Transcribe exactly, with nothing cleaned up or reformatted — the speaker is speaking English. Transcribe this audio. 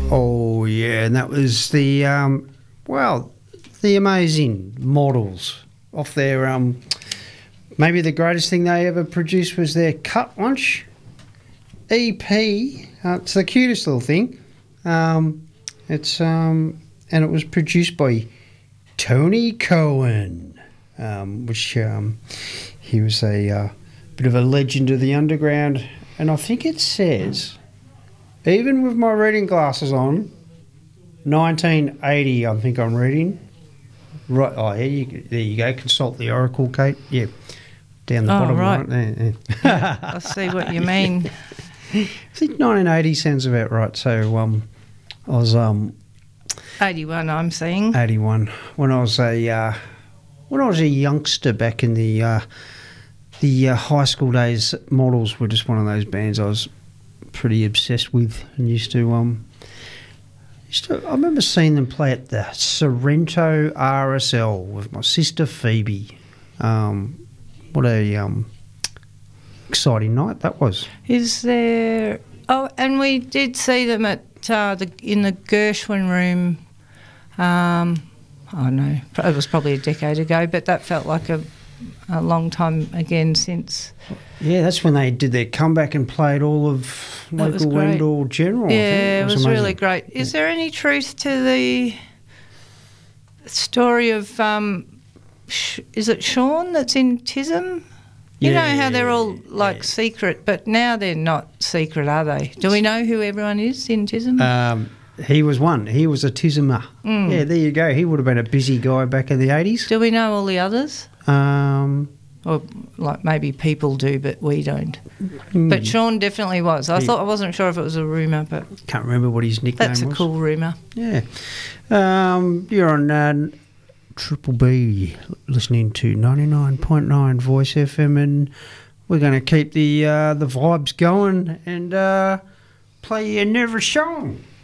Oh, yeah, and that was the, um, well, the amazing models off their, um, maybe the greatest thing they ever produced was their Cut Lunch E P. Uh, it's the cutest little thing. Um, it's, um, and it was produced by Tony Cohen, um, which, um, he was a uh, bit of a legend of the underground. And I think it says, even with my reading glasses on, nineteen eighty, I think I'm reading. Right, oh, yeah, you, there you go. Consult the Oracle, Kate. Yeah, down the oh, bottom right. right there. Yeah. Yeah, I see what you mean. I think nineteen eighty sounds about right. So um, I was um, eighty-one, I'm seeing. eighty-one when I was a uh, when I was a youngster back in the uh, the uh, high school days. Models were just one of those bands I was pretty obsessed with and used to um. Used to, I remember seeing them play at the Sorrento R S L with my sister Phoebe. Um, what a um, exciting night that was. Is there... Oh, and we did see them at uh, the in the Gershwin room. Um, I don't know, it was probably a decade ago, but that felt like a, a long time again since. Yeah, that's when they did their comeback and played all of local Wendell General. Yeah, I think. it was, was really great. Is there any truth to the story of, um, sh- is it Sean that's in Tism? You yeah, know how they're all like yeah. secret, but now they're not secret, are they? Do we know who everyone is in Tism? Um, he was one. He was a Tismer. Mm. Yeah, there you go. He would have been a busy guy back in the eighties. Do we know all the others? Um... Or like maybe people do, but we don't. Mm. But Sean definitely was. I He, thought I wasn't sure if it was a rumour, but can't remember what his nickname was. that's a cool rumour. Yeah. Um, you're on uh, Triple B, listening to ninety-nine point nine Voice F M, and we're going to keep the uh, the vibes going and uh, play you Never Song.